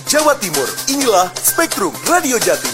Jawa Timur. Inilah Spektrum Radio Jatim.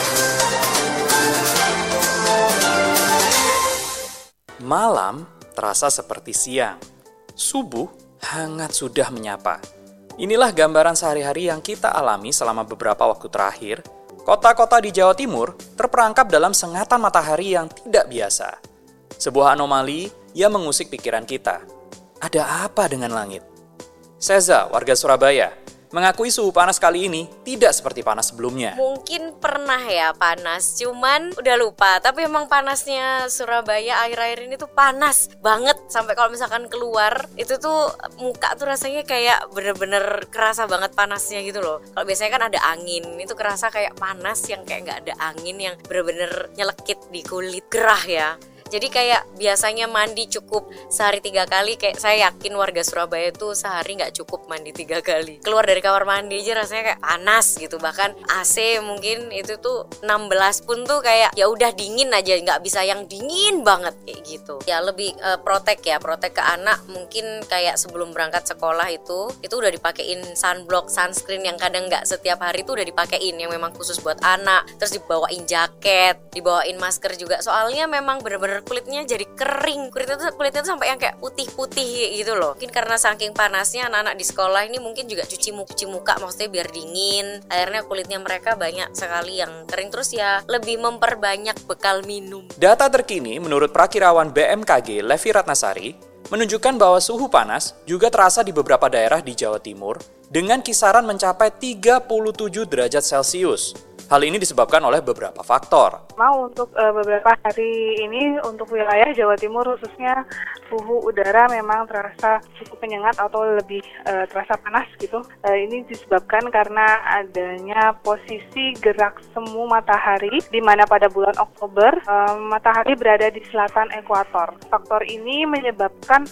Malam terasa seperti siang. Subuh hangat sudah menyapa. Inilah gambaran sehari-hari yang kita alami selama beberapa waktu terakhir. Kota-kota di Jawa Timur terperangkap dalam sengatan matahari yang tidak biasa. Sebuah anomali yang mengusik pikiran kita. Ada apa dengan langit? Seza, warga Surabaya, mengakui suhu panas kali ini tidak seperti panas sebelumnya. Mungkin pernah ya panas, cuman udah lupa. Tapi emang panasnya Surabaya akhir-akhir ini tuh panas banget. Sampai kalau misalkan keluar, itu tuh muka tuh rasanya kayak bener-bener kerasa banget panasnya gitu loh. Kalau biasanya kan ada angin, itu kerasa kayak panas yang kayak gak ada angin, yang bener-bener nyelekit di kulit, gerah ya. Jadi kayak biasanya mandi cukup sehari 3 kali, kayak saya yakin warga Surabaya tuh sehari nggak cukup mandi 3 kali. Keluar dari kamar mandi aja rasanya kayak panas gitu. Bahkan AC mungkin itu tuh 16 pun tuh kayak ya udah dingin aja, nggak bisa yang dingin banget kayak gitu. Ya lebih protek ke anak, mungkin kayak sebelum berangkat sekolah itu udah dipakein sunblock, sunscreen yang kadang nggak setiap hari tuh udah dipakein, yang memang khusus buat anak. Terus dibawain jaket, dibawain masker juga. Soalnya memang bener-bener kulitnya jadi kering, kulitnya tuh sampai yang kayak putih-putih gitu loh. Mungkin karena saking panasnya anak-anak di sekolah ini mungkin juga cuci muka maksudnya biar dingin. Akhirnya kulitnya mereka banyak sekali yang kering, terus ya lebih memperbanyak bekal minum. Data terkini menurut Prakirawan BMKG Levi Ratnasari menunjukkan bahwa suhu panas juga terasa di beberapa daerah di Jawa Timur dengan kisaran mencapai 37 derajat Celcius. Hal ini disebabkan oleh beberapa faktor. Untuk beberapa hari ini untuk wilayah Jawa Timur khususnya suhu udara memang terasa cukup menyengat atau lebih terasa panas gitu. Ini disebabkan karena adanya posisi gerak semu matahari, di mana pada bulan Oktober matahari berada di selatan ekuator. Faktor ini menyebabkan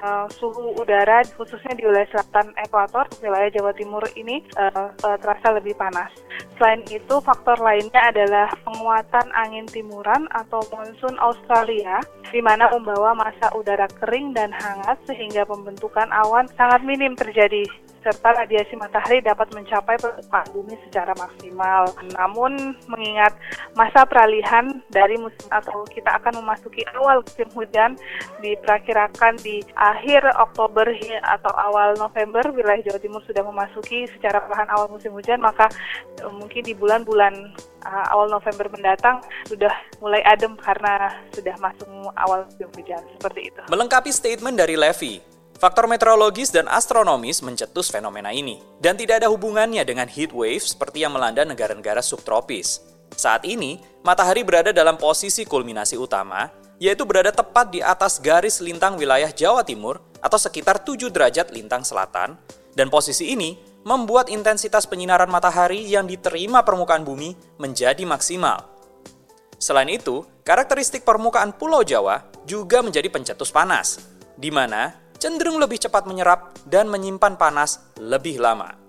suhu udara khususnya di wilayah selatan ekuator, wilayah Jawa Timur ini terasa lebih panas. Selain itu, faktor lainnya adalah penguatan angin timuran atau monsun Australia, di mana membawa massa udara kering dan hangat sehingga pembentukan awan sangat minim terjadi, serta radiasi matahari dapat mencapai permukaan bumi secara maksimal. Namun, mengingat masa peralihan dari musim atau kita akan memasuki awal musim hujan, diperkirakan di akhir Oktober atau awal November, wilayah Jawa Timur sudah memasuki secara perlahan awal musim hujan, maka mungkin di bulan-bulan awal November mendatang sudah mulai adem karena sudah masuk awal musim hujan, seperti itu. Melengkapi statement dari Levi, faktor meteorologis dan astronomis mencetus fenomena ini, dan tidak ada hubungannya dengan heat wave seperti yang melanda negara-negara subtropis. Saat ini, matahari berada dalam posisi kulminasi utama, yaitu berada tepat di atas garis lintang wilayah Jawa Timur atau sekitar 7 derajat lintang selatan, dan posisi ini membuat intensitas penyinaran matahari yang diterima permukaan bumi menjadi maksimal. Selain itu, karakteristik permukaan Pulau Jawa juga menjadi pencetus panas, di mana cenderung lebih cepat menyerap dan menyimpan panas lebih lama.